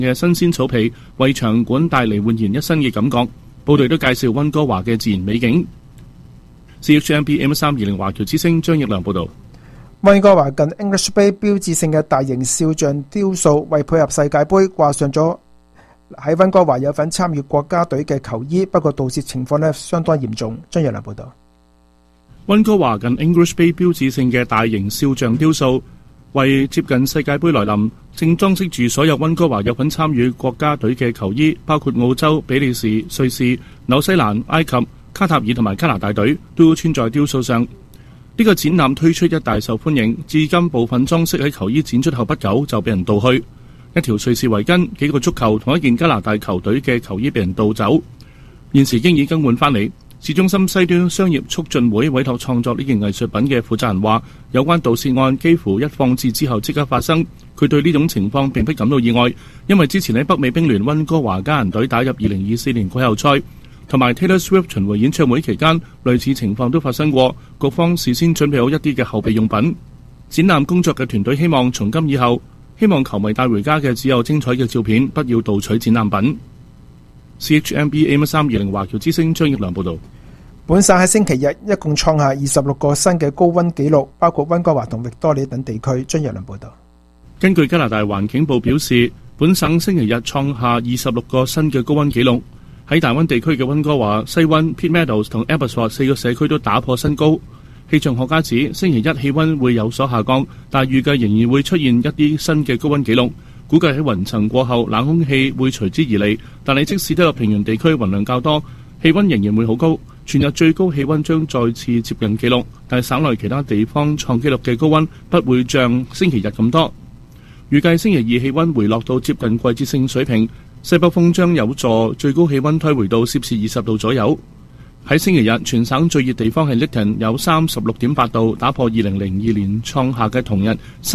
嘅新鮮草皮，為場館帶嚟煥然一新嘅感覺。報道都介紹溫哥華嘅自然美景。CHMB M320 華僑之聲張奕良報道。 溫哥華近 English Bay 標誌性嘅大型肖像雕塑，為配合世界盃掛上咗喺溫哥華有份參與國家隊嘅球衣，不過盜竊情況相當嚴重。張奕良報道。 溫哥華近 English Bay 標誌性嘅大型肖像雕塑，為接近世界盃來臨，正裝飾住所有溫哥華有份參與國家隊嘅球衣，包括澳洲、比利時、瑞士、紐西蘭、埃及、卡塔爾同埋加拿大隊都穿在雕塑上。呢個展覽推出一大受歡迎，至今部分裝飾喺球衣展出後不久就被人盜去。一條瑞士圍巾、幾個足球同一件加拿大球隊嘅球衣被人盜走，現時經已更換翻嚟。市中心西端商業促進會委託創作呢件藝術品嘅負責人話，有關盜竊案幾乎一放置之後即刻發生。佢對呢種情況並不感到意外，因為之前喺北美冰聯溫哥華家人隊打入2024年季後賽同埋 Taylor Swift 巡迴演唱會期間，類似情況都發生過。局方事先準備好一啲嘅後備用品。展覽工作嘅團隊希望從今以後，希望球迷帶回家嘅只有精彩嘅照片，不要盜取展覽品。CHMB M320 華僑之聲張奕良報道。 本省喺星期日一共創下26個新嘅高溫紀錄，包括溫哥華同域多利等地區。張奕良報道。 根據加拿大環境部表示，本省星期日創下26個新嘅高溫紀錄。喺大溫地區嘅溫哥華、西溫、Pitt Meadows 同 Abbotsford 4個社區都打破新高。氣象學家指星期一氣溫會有所下降，但預計仍然會出現一啲新嘅高溫紀錄。估計喺雲層過後，冷空氣會隨之而嚟，但係即使得個平原地區雲量較多，氣溫仍然會好高。全日最高氣溫將再次接近紀錄，但係省內其他地方創紀錄嘅高溫不會像星期日咁多。預計星期二氣溫回落到接近季節性水平，西北風將有助最高氣溫推回到攝氏20度左右。喺星期日，全省最熱地方係 Lytton 有 36.8 度，打破2002年創下嘅同日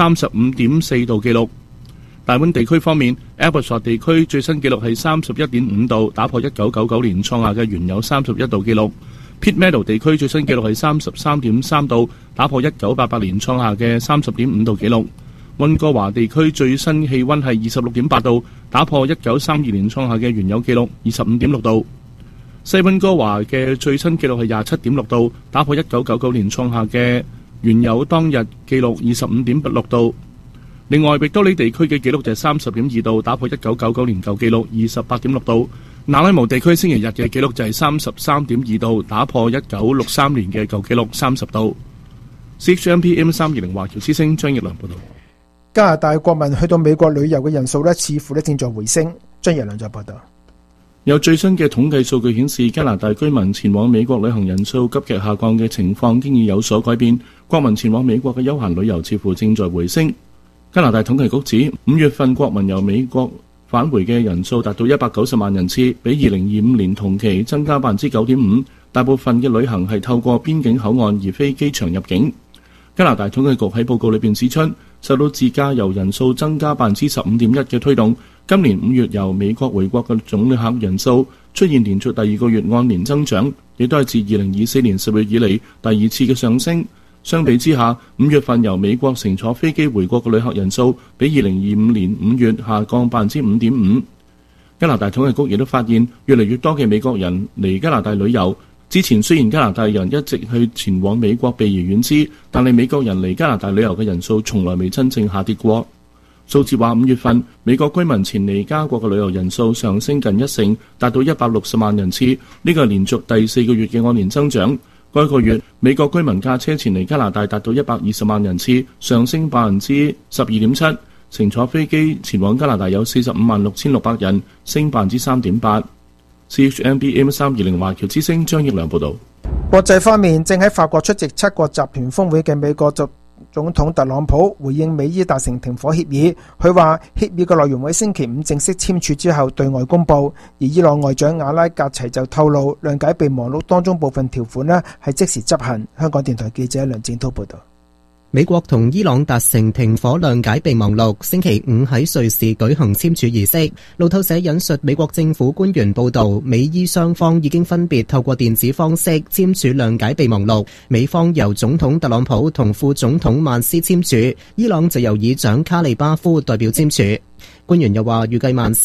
35.4 度紀錄。大溫地區方面 Abbotsford 地區最新紀錄係 31.5 度，打破1999年創下嘅原有31度紀錄。Pitt Meadows 地區最新紀錄係 33.3 度，打破1988年創下嘅 30.5 度紀錄。溫哥華地區最新氣溫係 26.8 度，打破1932年創下嘅原有紀錄 25.6 度。西溫哥華嘅最新紀錄係 27.6 度，打破1999年創下嘅原有當日紀錄 25.6 度。另外，域多利地區嘅紀錄就係 30.2 度，打破1999年舊紀錄 28.6 度。那拉姆地區星期日嘅紀錄就係 33.2 度，打破1963年嘅舊紀錄30度。CHMP M320 華僑之聲張奕良報道。 加拿大國民去到美國旅遊嘅人數似乎正在回升。張奕良就報道。 有最新嘅統計數據顯示，加拿大居民前往美國旅行人數急劇下降嘅情況經已有所改變，國民前往美國嘅休閒旅遊似乎正在回升。加拿大統計局指，5月份國民由美國返回嘅人數達到190萬人次，比2025年同期增加 9.5%。大部分嘅旅行係透過邊境口岸而非機場入境。加拿大統計局喺報告裏邊指出，受到自駕遊人數增加 15.1% 嘅推動，今年5月由美國回國嘅總旅客人數出現連續第二個月按年增長，亦都係自2024年10月以嚟第二次嘅上升。相比之下，5月份由美國乘坐飛機回國嘅旅客人數比2025年5月下降 5.5%。加拿大統計局亦都發現，越嚟越多嘅美國人嚟加拿大旅遊。之前雖然加拿大人一直去前往美國避而遠之，但係美國人嚟加拿大旅遊嘅人數從來未真正下跌過。數字話5月份美國居民前嚟加國嘅旅遊人數上升近1成，達到160萬人次，呢個係連續第4個月嘅按年增長。該個月美國居民駕車前嚟加拿大達到120萬人次，上升 12.7%。乘坐飛機前往加拿大有456600人，升 3.8%。CHMB M320 華僑之聲張奕良報道。 國際方面，正喺法國出席7國集團峰會嘅美國總統特朗普回應美伊達成停火協議，佢話協議嘅內容喺星期5正式簽署之後對外公布。而伊朗外長阿拉格齊就透露，諒解備忘錄當中部分條款係即時執行。香港電台記者梁正濤報道。 美國同伊朗達成停火諒解備忘錄，星期五喺瑞士舉行簽署儀式。路透社引述美國政府官員報道，美伊雙方已經分別透過電子方式簽署諒解備忘錄，美方由總統特朗普同副總統曼斯簽署，伊朗就由議長卡利巴夫代表簽署。官員又話，預計曼斯